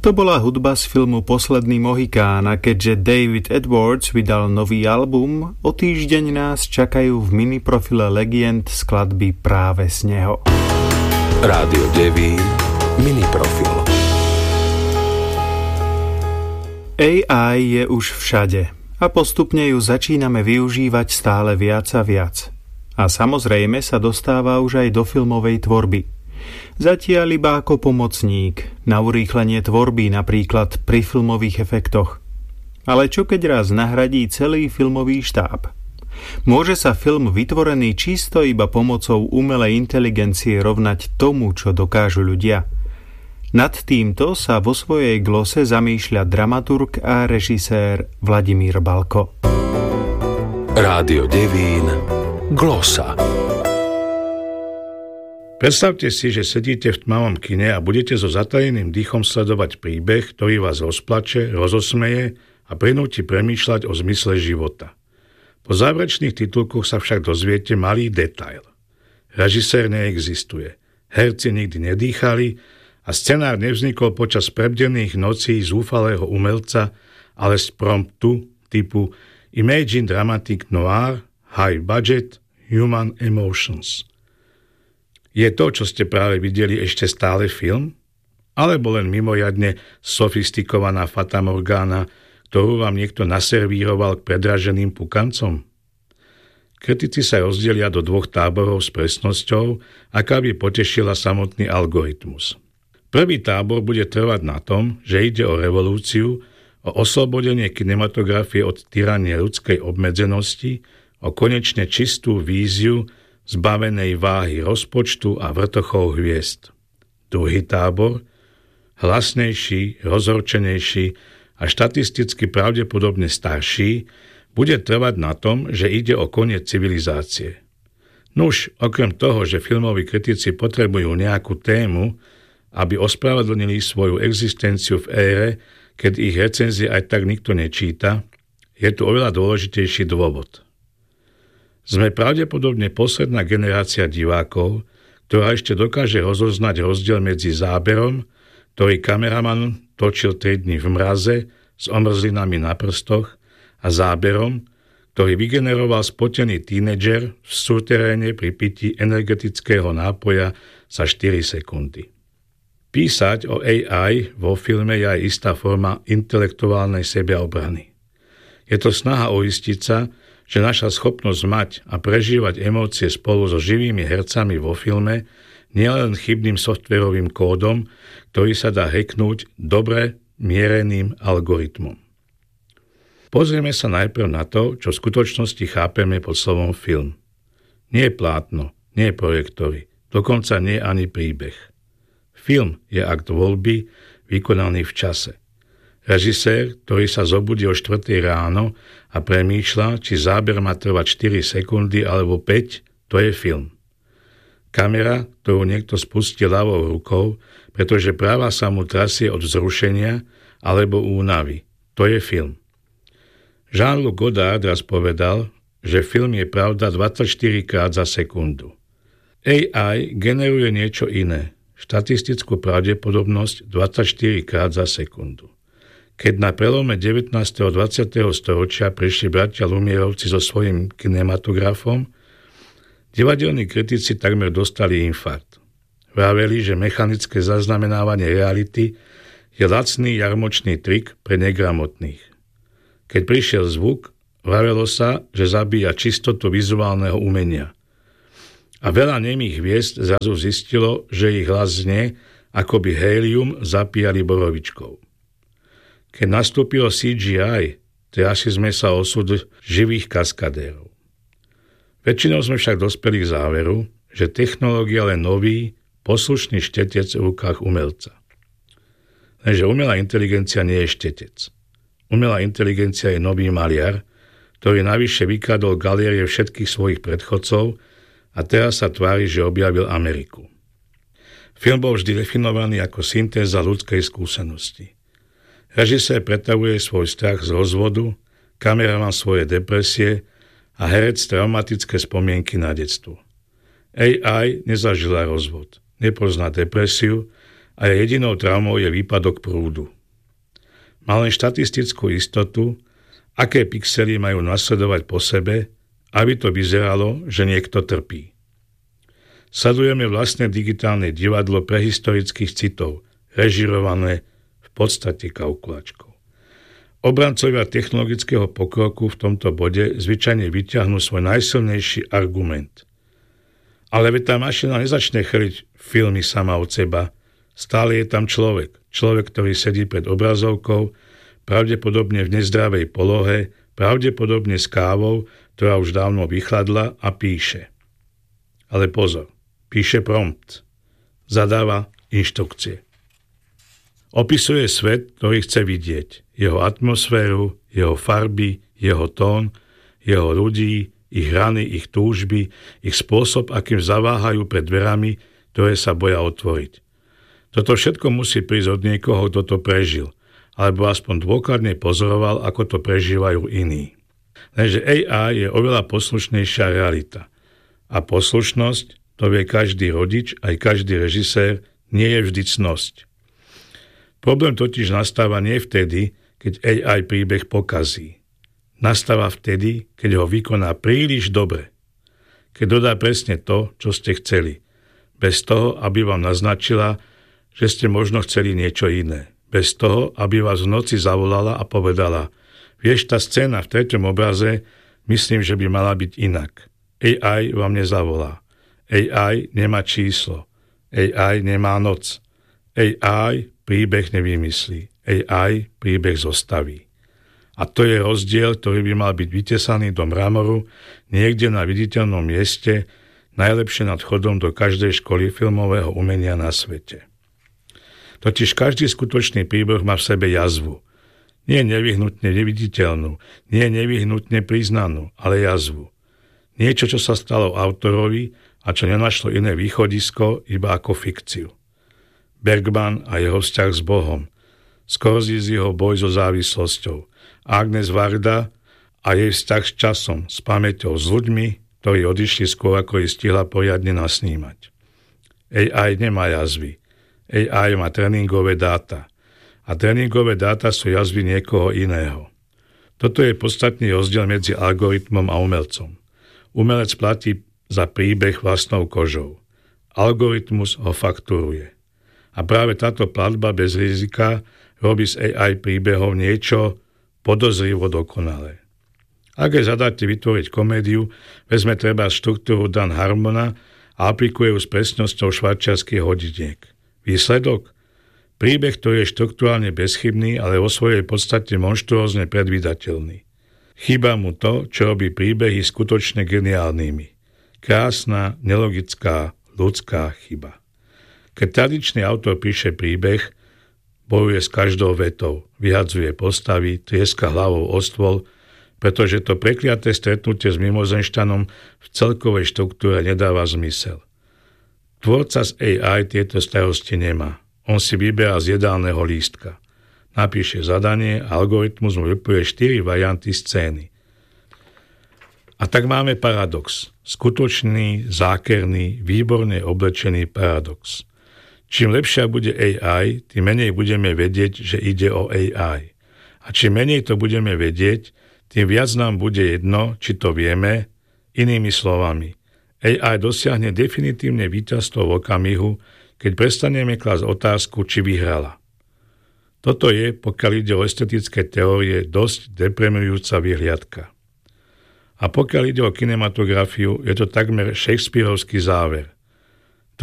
To bola hudba z filmu Posledný Mohikán a keďže David Edwards vydal nový album, o týždeň nás čakajú v mini profile legend skladby práve z neho. Rádio Devín mini profil. AI je už všade a postupne ju začíname využívať stále viac a viac. A samozrejme sa dostáva už aj do filmovej tvorby. Zatiaľ iba ako pomocník, na urýchlenie tvorby napríklad pri filmových efektoch. Ale čo keď raz nahradí celý filmový štáb? Môže sa film vytvorený čisto iba pomocou umelej inteligencie rovnať tomu, čo dokážu ľudia? Nad týmto sa vo svojej glose zamýšľa dramaturg a režisér Vladimír Balko. Rádio Devín Glosa. Predstavte si, že sedíte v tmavom kine a budete so zatajeným dýchom sledovať príbeh, ktorý vás rozplače, rozosmeje a prinúti premýšľať o zmysle života. Po záverečných titulkoch sa však dozviete malý detail. Režisér neexistuje, herci nikdy nedýchali a scenár nevznikol počas prebdených nocí zúfalého umelca, ale z promptu typu Imagine Dramatic Noir, High Budget, Human Emotions. Je to, čo ste práve videli, ešte stále film? Alebo len mimoriadne sofistikovaná fatamorgána, ktorú vám niekto naservíroval k predraženým pukancom? Kritici sa rozdelia do dvoch táborov s presnosťou, aká by potešila samotný algoritmus. Prvý tábor bude trvať na tom, že ide o revolúciu, o oslobodenie kinematografie od tyranie ľudskej obmedzenosti, o konečne čistú víziu zbavenej váhy rozpočtu a vrtochov hviezd. Druhý tábor, hlasnejší, rozhorčenejší a štatisticky pravdepodobne starší, bude trvať na tom, že ide o koniec civilizácie. Nuž, okrem toho, že filmoví kritici potrebujú nejakú tému, aby ospravedlnili svoju existenciu v ére, keď ich recenzie aj tak nikto nečíta, je tu oveľa dôležitejší dôvod. Sme pravdepodobne posledná generácia divákov, ktorá ešte dokáže rozoznať rozdiel medzi záberom, ktorý kameraman točil 3 dni v mraze s omrzlinami na prstoch, a záberom, ktorý vygeneroval spotený tínedžer v súteréne pri pití energetického nápoja za 4 sekundy. Písať o AI vo filme je aj istá forma intelektuálnej sebeobrany. Je to snaha uistiť sa, že naša schopnosť mať a prežívať emócie spolu so živými hercami vo filme nie je len chybným softverovým kódom, ktorý sa dá hacknúť dobre miereným algoritmom. Pozrieme sa najprv na to, čo v skutočnosti chápeme pod slovom film. Nie je plátno, nie je projektory, dokonca nie ani príbeh. Film je akt voľby vykonaný v čase. Režisér, ktorý sa zobudí o 4 ráno a premýšľa, či záber má trvať 4 sekundy alebo 5, to je film. Kamera, ktorú niekto spustí ľavou rukou, pretože práva sa mu trasie od vzrušenia alebo únavy, to je film. Jean-Luc Godard raz povedal, že film je pravda 24 krát za sekundu. AI generuje niečo iné, štatistickú pravdepodobnosť 24 krát za sekundu. Keď na prelome 19. a 20. storočia prišli bratia Lumierovci so svojím kinematografom, divadelní kritici takmer dostali infarkt. Vraveli, že mechanické zaznamenávanie reality je lacný jarmočný trik pre negramotných. Keď prišiel zvuk, vravelo sa, že zabíja čistotu vizuálneho umenia. A veľa nemých hviezd zrazu zistilo, že ich hlas znie, ako by hélium zapíjali borovičkou. Keď nastúpilo CGI, triasli sme sa osud živých kaskadérov. Väčšinou sme však dospeli k záveru, že technológia len nový, poslušný štetec v rukách umelca. Lenže umelá inteligencia nie je štetec. Umelá inteligencia je nový maliar, ktorý navyše vykradol galérie všetkých svojich predchodcov a teraz sa tvári, že objavil Ameriku. Film bol vždy definovaný ako syntéza ľudskej skúsenosti. Režisér pretavuje svoj strach z rozvodu, kameraman svoje depresie a herec traumatické spomienky na detstvo. AI nezažila rozvod, nepozná depresiu a jedinou traumou je výpadok prúdu. Má len štatistickú istotu, aké pixely majú nasledovať po sebe, aby to vyzeralo, že niekto trpí. Sledujeme vlastné digitálne divadlo prehistorických citov, režirované v podstate kalkulačkou. Obrancovia technologického pokroku v tomto bode zvyčajne vyťahnú svoj najsilnejší argument. Ale veď tá mašina nezačne chriť filmy sama od seba. Stále je tam človek, ktorý sedí pred obrazovkou, pravdepodobne v nezdravej polohe, pravdepodobne s kávou, ktorá už dávno vychladla a píše. Ale pozor, píše prompt. Zadáva inštrukcie. Opisuje svet, ktorý chce vidieť. Jeho atmosféru, jeho farby, jeho tón, jeho ľudí, ich rany, ich túžby, ich spôsob, akým zaváhajú pred dverami, ktoré sa boja otvoriť. Toto všetko musí prísť od niekoho, kto to prežil, alebo aspoň dôkladne pozoroval, ako to prežívajú iní. Lenže AI je oveľa poslušnejšia realita. A poslušnosť, to vie každý rodič, aj každý režisér, nie je vždy cnosť. Problém totiž nastáva nie vtedy, keď AI príbeh pokazí. Nastáva vtedy, keď ho vykoná príliš dobre. Keď dodá presne to, čo ste chceli. Bez toho, aby vám naznačila, že ste možno chceli niečo iné. Bez toho, aby vás v noci zavolala a povedala: vieš, tá scéna v 3. obraze, myslím, že by mala byť inak. AI vám nezavolá. AI nemá číslo. AI nemá noc. AI príbeh nevymyslí. AI príbeh zostaví. A to je rozdiel, ktorý by mal byť vytesaný do mramoru niekde na viditeľnom mieste, najlepšie nad vchodom do každej školy filmového umenia na svete. Totiž každý skutočný príbeh má v sebe jazvu. Nie nevyhnutne neviditeľnú, nie nevyhnutne priznanú, ale jazvu. Niečo, čo sa stalo autorovi a čo nenašlo iné východisko iba ako fikciu. Bergman a jeho vzťah s Bohom, Scorseseho boj so závislosťou, Agnes Varda a jej vzťah s časom, s pamäťou, s ľuďmi, ktorí odišli skôr, ako ich stihla poriadne nasnímať. AI nemá jazvy. AI má tréningové dáta. A tréningové dáta sú jazvy niekoho iného. Toto je podstatný rozdiel medzi algoritmom a umelcom. Umelec platí za príbeh vlastnou kožou. Algoritmus ho fakturuje. A práve táto platba bez rizika robí z AI príbehov niečo podozrivo dokonalé. Ak aj zadáte vytvoriť komédiu, vezme treba štruktúru Dan Harmona a aplikuje ju s presnosťou švajčiarskych hodiniek. Výsledok? Príbeh, ktorý je štruktúrálne bezchybný, ale vo svojej podstate monštruózne predvídateľný. Chýba mu to, čo robí príbehy skutočne geniálnymi. Krásna, nelogická, ľudská chyba. Keď tradičný autor píše príbeh, bojuje s každou vetou, vyhadzuje postavy, trieska hlavou o stôl, pretože to prekliaté stretnutie s mimozenšťanom v celkovej štruktúre nedáva zmysel. Tvorca z AI tieto starosti nemá. On si vyberá z jedálneho lístka. Napíše zadanie a algoritmus mu vypovie 4 varianty scény. A tak máme paradox. Skutočný, zákerný, výborne oblečený paradox. Čím lepšia bude AI, tým menej budeme vedieť, že ide o AI. A čím menej to budeme vedieť, tým viac nám bude jedno, či to vieme. Inými slovami, AI dosiahne definitívne víťazstvo v okamihu, keď prestaneme klásť otázku, či vyhrala. Toto je, pokiaľ ide o estetické teórie, dosť deprimujúca vyhliadka. A pokiaľ ide o kinematografiu, je to takmer Shakespearovský záver.